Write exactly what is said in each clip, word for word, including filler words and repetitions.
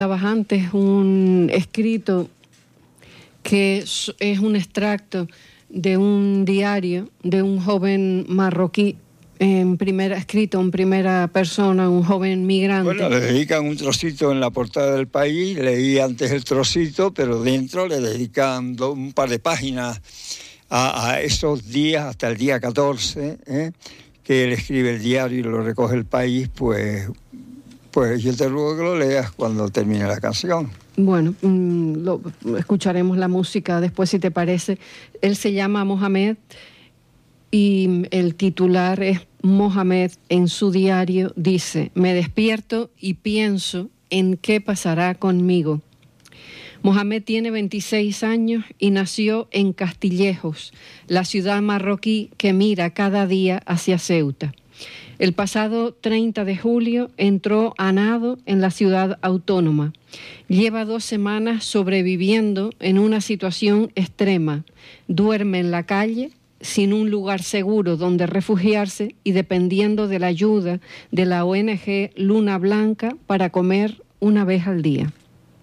Antes un escrito que es, es un extracto de un diario de un joven marroquí, en primera, escrito en primera persona, un joven migrante. Bueno, le dedican un trocito en la portada del País, leí antes el trocito, pero dentro le dedican un par de páginas a, a esos días, hasta el día catorce, ¿eh? que él escribe el diario y lo recoge el País, pues... Pues yo te ruego que lo leas cuando termine la canción. Bueno, mmm, lo, escucharemos la música después, si te parece. Él se llama Mohamed y el titular es: Mohamed en su diario dice: me despierto y pienso en qué pasará conmigo. Mohamed tiene veintiséis años y nació en Castillejos, la ciudad marroquí que mira cada día hacia Ceuta. El pasado treinta de julio entró a nado en la ciudad autónoma. Lleva dos semanas sobreviviendo en una situación extrema. Duerme en la calle, sin un lugar seguro donde refugiarse y dependiendo de la ayuda de la O N G Luna Blanca para comer una vez al día.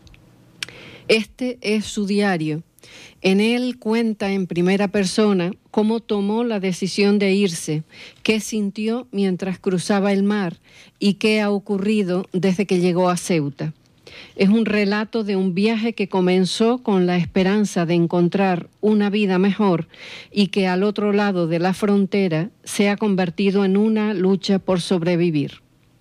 Este es su diario. En él cuenta en primera persona cómo tomó la decisión de irse, qué sintió mientras cruzaba el mar y qué ha ocurrido desde que llegó a Ceuta. Es un relato de un viaje que comenzó con la esperanza de encontrar una vida mejor y que al otro lado de la frontera se ha convertido en una lucha por sobrevivir.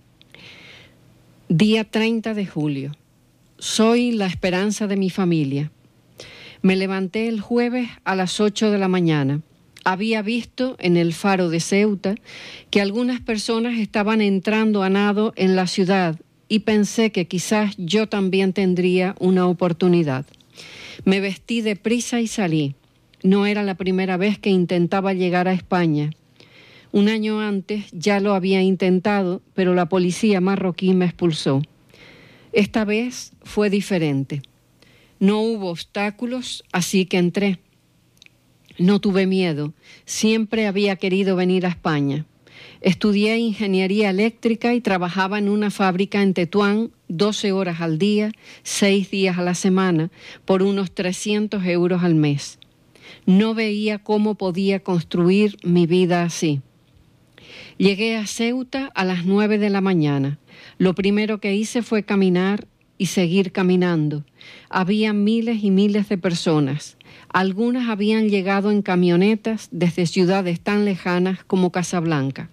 Día treinta de julio. Soy la esperanza de mi familia. Me levanté el jueves a las ocho de la mañana. Había visto en el faro de Ceuta que algunas personas estaban entrando a nado en la ciudad y pensé que quizás yo también tendría una oportunidad. Me vestí deprisa y salí. No era la primera vez que intentaba llegar a España. Un año antes ya lo había intentado, pero la policía marroquí me expulsó. Esta vez fue diferente. No hubo obstáculos, así que entré. No tuve miedo, siempre había querido venir a España. Estudié ingeniería eléctrica y trabajaba en una fábrica en Tetuán, doce horas al día, seis días a la semana, por unos trescientos euros al mes. No veía cómo podía construir mi vida así. Llegué a Ceuta a las nueve de la mañana. Lo primero que hice fue caminar y seguir caminando. Había miles y miles de personas. Algunas habían llegado en camionetas desde ciudades tan lejanas como Casablanca.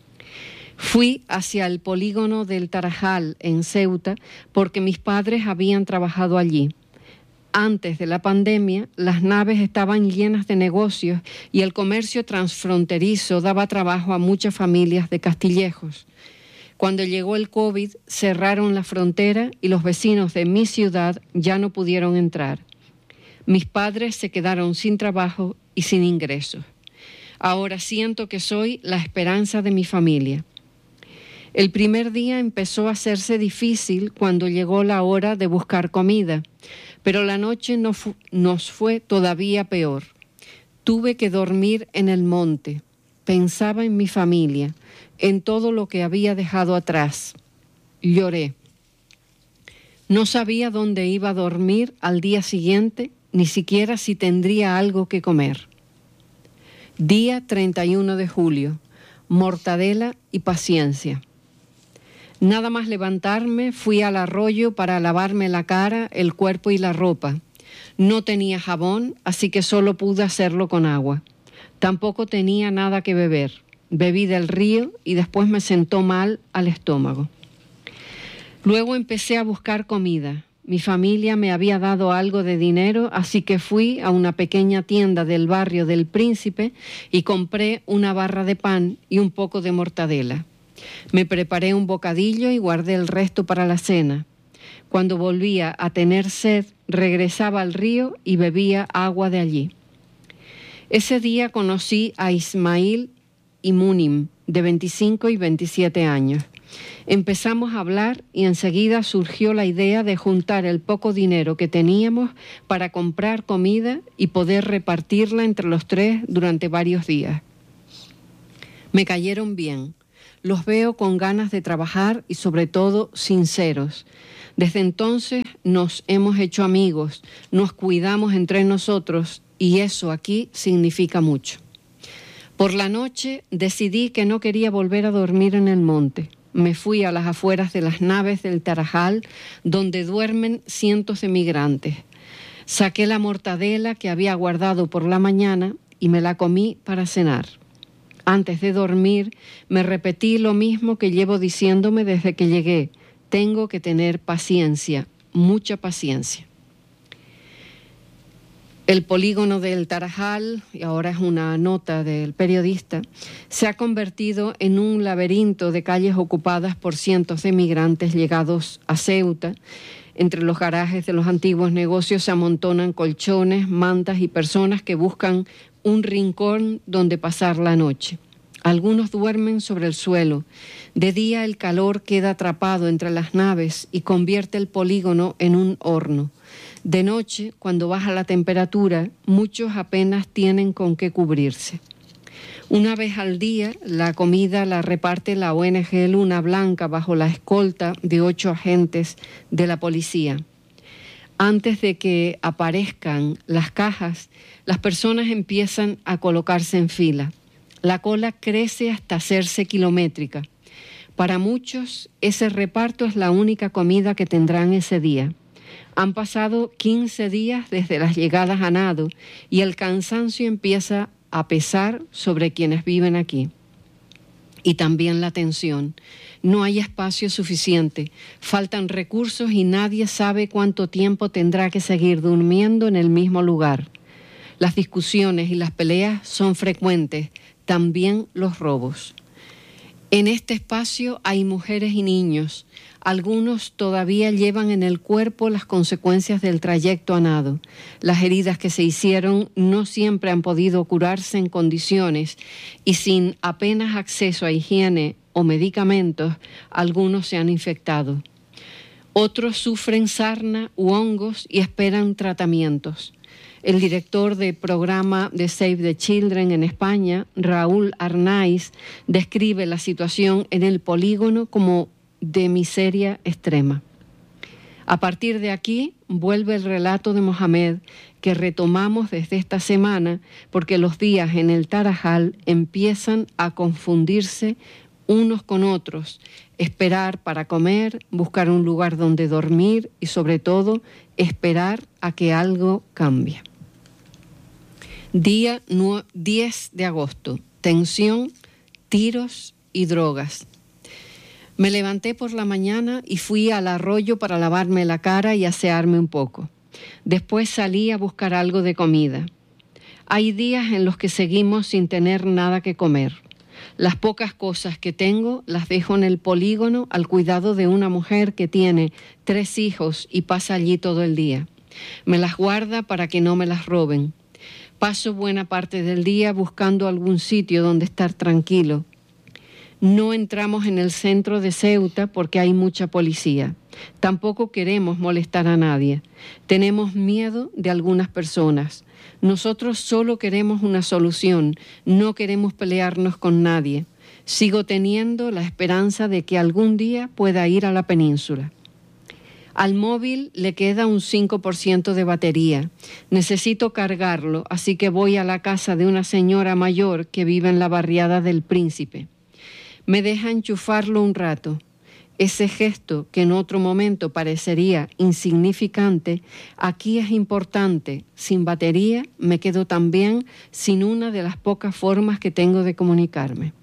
Fui hacia el polígono del Tarajal en Ceuta porque mis padres habían trabajado allí. Antes de la pandemia, las naves estaban llenas de negocios y el comercio transfronterizo daba trabajo a muchas familias de Castillejos. Cuando llegó el COVID, cerraron la frontera y los vecinos de mi ciudad ya no pudieron entrar. Mis padres se quedaron sin trabajo y sin ingresos. Ahora siento que soy la esperanza de mi familia. El primer día empezó a hacerse difícil cuando llegó la hora de buscar comida, pero la noche no fu- nos fue todavía peor. Tuve que dormir en el monte. Pensaba en mi familia, en todo lo que había dejado atrás. Lloré. No sabía dónde iba a dormir al día siguiente, ni siquiera si tendría algo que comer. Día treinta y uno de julio. Mortadela y paciencia. Nada más levantarme, fui al arroyo para lavarme la cara, el cuerpo y la ropa. No tenía jabón, así que solo pude hacerlo con agua. Tampoco tenía nada que beber. Bebí del río y después me sentó mal al estómago. Luego empecé a buscar comida. Mi familia me había dado algo de dinero, así que fui a una pequeña tienda del barrio del Príncipe y compré una barra de pan y un poco de mortadela. Me preparé un bocadillo y guardé el resto para la cena. Cuando volvía a tener sed, regresaba al río y bebía agua de allí. Ese día conocí a Ismail y Munim, de veinticinco y veintisiete años. Empezamos a hablar y enseguida surgió la idea de juntar el poco dinero que teníamos para comprar comida y poder repartirla entre los tres durante varios días. Me cayeron bien. Los veo con ganas de trabajar y sobre todo sinceros. Desde entonces nos hemos hecho amigos, nos cuidamos entre nosotros y eso aquí significa mucho. Por la noche decidí que no quería volver a dormir en el monte. Me fui a las afueras de las naves del Tarajal, donde duermen cientos de migrantes. Saqué la mortadela que había guardado por la mañana y me la comí para cenar. Antes de dormir, me repetí lo mismo que llevo diciéndome desde que llegué. Tengo que tener paciencia, mucha paciencia. El polígono del Tarajal, y ahora es una nota del periodista, se ha convertido en un laberinto de calles ocupadas por cientos de migrantes llegados a Ceuta. Entre los garajes de los antiguos negocios se amontonan colchones, mantas y personas que buscan un rincón donde pasar la noche. Algunos duermen sobre el suelo. De día el calor queda atrapado entre las naves y convierte el polígono en un horno. De noche, cuando baja la temperatura, muchos apenas tienen con qué cubrirse. Una vez al día, la comida la reparte la O N G Luna Blanca bajo la escolta de ocho agentes de la policía. Antes de que aparezcan las cajas, las personas empiezan a colocarse en fila. La cola crece hasta hacerse kilométrica. Para muchos, ese reparto es la única comida que tendrán ese día. Han pasado quince días desde las llegadas a nado y el cansancio empieza a pesar sobre quienes viven aquí. Y también la tensión. No hay espacio suficiente, faltan recursos y nadie sabe cuánto tiempo tendrá que seguir durmiendo en el mismo lugar. Las discusiones y las peleas son frecuentes, también los robos. En este espacio hay mujeres y niños. Algunos todavía llevan en el cuerpo las consecuencias del trayecto a nado. Las heridas que se hicieron no siempre han podido curarse en condiciones y sin apenas acceso a higiene o medicamentos, algunos se han infectado. Otros sufren sarna u hongos y esperan tratamientos. El director del programa de Save the Children en España, Raúl Arnaiz, describe la situación en el polígono como de miseria extrema. A partir de aquí vuelve el relato de Mohamed que retomamos desde esta semana porque los días en el Tarajal empiezan a confundirse unos con otros, esperar para comer, buscar un lugar donde dormir y sobre todo esperar a que algo cambie. Día diez de agosto, tensión, tiros y drogas. Me levanté por la mañana y fui al arroyo para lavarme la cara y asearme un poco. Después salí a buscar algo de comida. Hay días en los que seguimos sin tener nada que comer. Las pocas cosas que tengo las dejo en el polígono al cuidado de una mujer que tiene tres hijos y pasa allí todo el día. Me las guarda para que no me las roben. Paso buena parte del día buscando algún sitio donde estar tranquilo. No entramos en el centro de Ceuta porque hay mucha policía. Tampoco queremos molestar a nadie. Tenemos miedo de algunas personas. Nosotros solo queremos una solución. No queremos pelearnos con nadie. Sigo teniendo la esperanza de que algún día pueda ir a la península. Al móvil le queda un cinco por ciento de batería. Necesito cargarlo, así que voy a la casa de una señora mayor que vive en la barriada del Príncipe. Me deja enchufarlo un rato. Ese gesto que en otro momento parecería insignificante, aquí es importante. Sin batería me quedo también sin una de las pocas formas que tengo de comunicarme.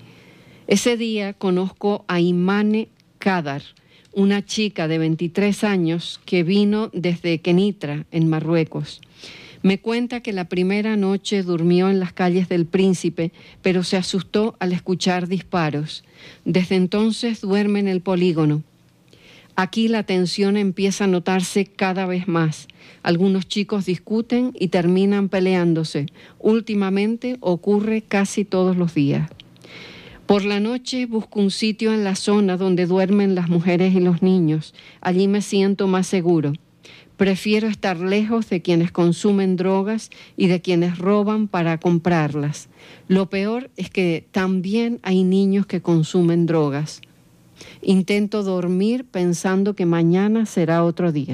Ese día conozco a Imane Kadar, una chica de veintitrés años que vino desde Kenitra, en Marruecos. Me cuenta que la primera noche durmió en las calles del Príncipe, pero se asustó al escuchar disparos. Desde entonces duerme en el polígono. Aquí la tensión empieza a notarse cada vez más. Algunos chicos discuten y terminan peleándose. Últimamente ocurre casi todos los días. Por la noche busco un sitio en la zona donde duermen las mujeres y los niños. Allí me siento más seguro. Prefiero estar lejos de quienes consumen drogas y de quienes roban para comprarlas. Lo peor es que también hay niños que consumen drogas. Intento dormir pensando que mañana será otro día.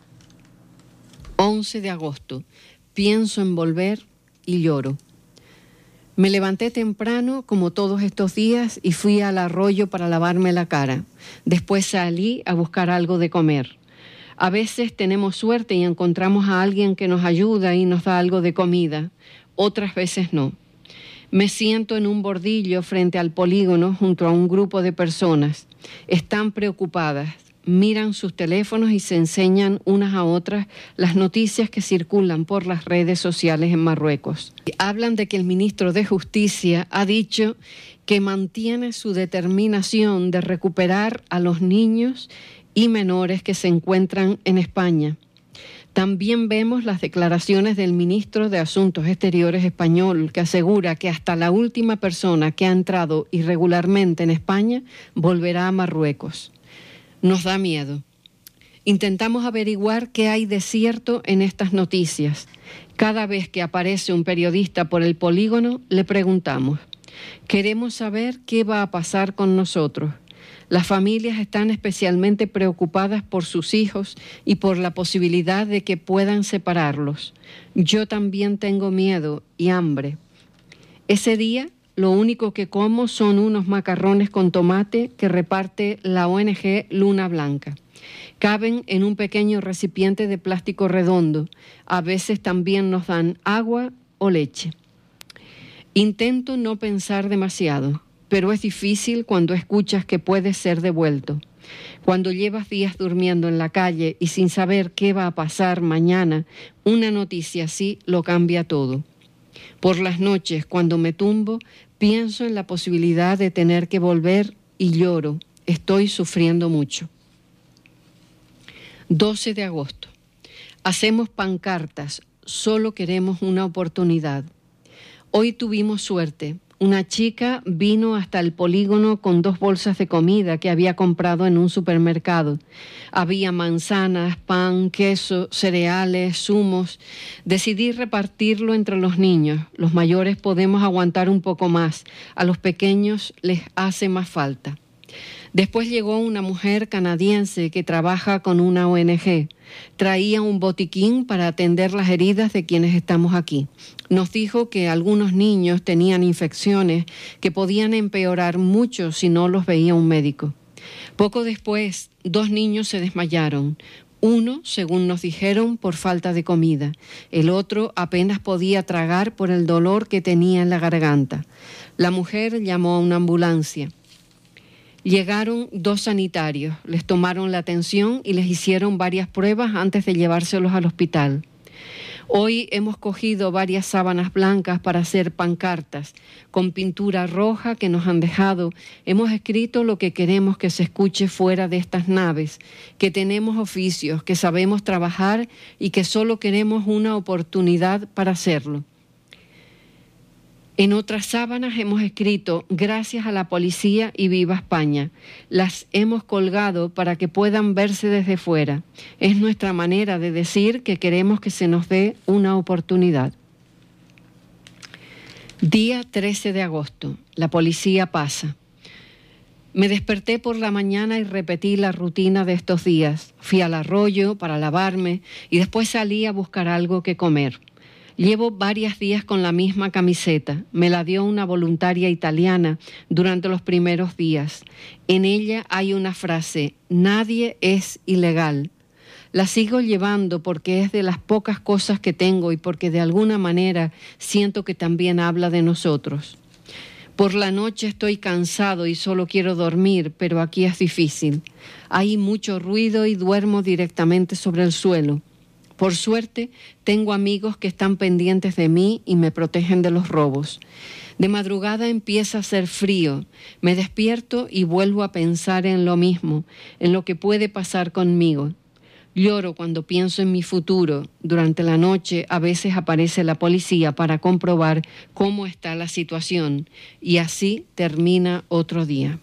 once de agosto. Pienso en volver y lloro. Me levanté temprano, como todos estos días, y fui al arroyo para lavarme la cara. Después salí a buscar algo de comer. A veces tenemos suerte y encontramos a alguien que nos ayuda y nos da algo de comida. Otras veces no. Me siento en un bordillo frente al polígono junto a un grupo de personas. Están preocupadas. Miran sus teléfonos y se enseñan unas a otras las noticias que circulan por las redes sociales en Marruecos. Hablan de que el ministro de Justicia ha dicho que mantiene su determinación de recuperar a los niños y menores que se encuentran en España. También vemos las declaraciones del ministro de Asuntos Exteriores español, que asegura que hasta la última persona que ha entrado irregularmente en España volverá a Marruecos. Nos da miedo. Intentamos averiguar qué hay de cierto en estas noticias. Cada vez que aparece un periodista por el polígono, le preguntamos. Queremos saber qué va a pasar con nosotros. Las familias están especialmente preocupadas por sus hijos y por la posibilidad de que puedan separarlos. Yo también tengo miedo y hambre. Ese día, lo único que como son unos macarrones con tomate que reparte la O N G Luna Blanca. Caben en un pequeño recipiente de plástico redondo. A veces también nos dan agua o leche. Intento no pensar demasiado, pero es difícil cuando escuchas que puedes ser devuelto. Cuando llevas días durmiendo en la calle y sin saber qué va a pasar mañana, una noticia así lo cambia todo. Por las noches, cuando me tumbo, pienso en la posibilidad de tener que volver y lloro. Estoy sufriendo mucho. doce de agosto. Hacemos pancartas. Solo queremos una oportunidad. Hoy tuvimos suerte. Una chica vino hasta el polígono con dos bolsas de comida que había comprado en un supermercado. Había manzanas, pan, queso, cereales, zumos. Decidí repartirlo entre los niños. Los mayores podemos aguantar un poco más. A los pequeños les hace más falta. Después llegó una mujer canadiense que trabaja con una O N G. Traía un botiquín para atender las heridas de quienes estamos aquí. Nos dijo que algunos niños tenían infecciones que podían empeorar mucho si no los veía un médico. Poco después, dos niños se desmayaron. Uno, según nos dijeron, por falta de comida. El otro apenas podía tragar por el dolor que tenía en la garganta. La mujer llamó a una ambulancia. Llegaron dos sanitarios, les tomaron la atención y les hicieron varias pruebas antes de llevárselos al hospital. Hoy hemos cogido varias sábanas blancas para hacer pancartas. Con pintura roja que nos han dejado, hemos escrito lo que queremos que se escuche fuera de estas naves, que tenemos oficios, que sabemos trabajar y que solo queremos una oportunidad para hacerlo. En otras sábanas hemos escrito gracias a la policía y viva España. Las hemos colgado para que puedan verse desde fuera. Es nuestra manera de decir que queremos que se nos dé una oportunidad. Día trece de agosto. La policía pasa. Me desperté por la mañana y repetí la rutina de estos días. Fui al arroyo para lavarme y después salí a buscar algo que comer. Llevo varios días con la misma camiseta. Me la dio una voluntaria italiana durante los primeros días. En ella hay una frase: nadie es ilegal. La sigo llevando porque es de las pocas cosas que tengo y porque de alguna manera siento que también habla de nosotros. Por la noche estoy cansado y solo quiero dormir, pero aquí es difícil. Hay mucho ruido y duermo directamente sobre el suelo. Por suerte, tengo amigos que están pendientes de mí y me protegen de los robos. De madrugada empieza a hacer frío. Me despierto y vuelvo a pensar en lo mismo, en lo que puede pasar conmigo. Lloro cuando pienso en mi futuro. Durante la noche a veces aparece la policía para comprobar cómo está la situación. Y así termina otro día.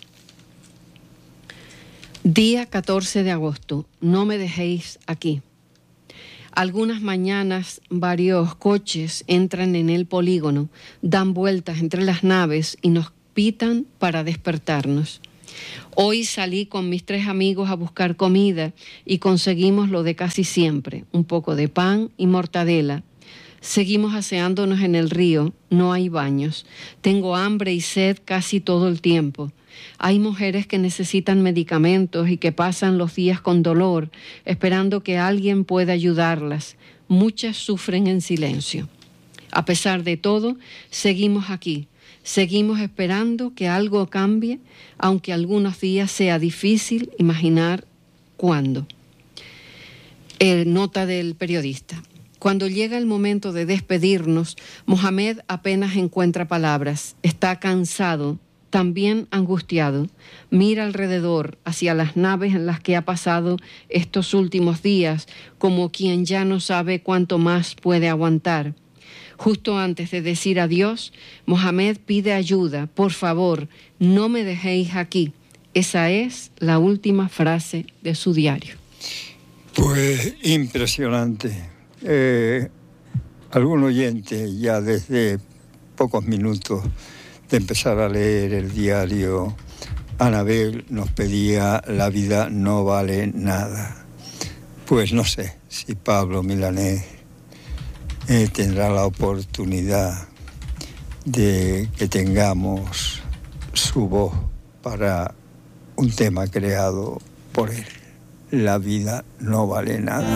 Día catorce de agosto. No me dejéis aquí. Algunas mañanas varios coches entran en el polígono, dan vueltas entre las naves y nos pitan para despertarnos. Hoy salí con mis tres amigos a buscar comida y conseguimos lo de casi siempre, un poco de pan y mortadela. Seguimos aseándonos en el río, no hay baños. Tengo hambre y sed casi todo el tiempo. Hay mujeres que necesitan medicamentos y que pasan los días con dolor, esperando que alguien pueda ayudarlas. Muchas sufren en silencio. A pesar de todo, seguimos aquí. Seguimos esperando que algo cambie, aunque algunos días sea difícil imaginar cuándo. Eh, nota del periodista. Cuando llega el momento de despedirnos, Mohamed apenas encuentra palabras. Está cansado, también angustiado. Mira alrededor, hacia las naves en las que ha pasado estos últimos días, como quien ya no sabe cuánto más puede aguantar. Justo antes de decir adiós, Mohamed pide ayuda. Por favor, no me dejéis aquí. Esa es la última frase de su diario. Pues impresionante. Eh, algún oyente ya desde pocos minutos de empezar a leer el diario, Anabel nos pedía la vida no vale nada. Pues no sé si Pablo Milanés Eh, tendrá la oportunidad de que tengamos su voz para un tema creado por él. La vida no vale nada.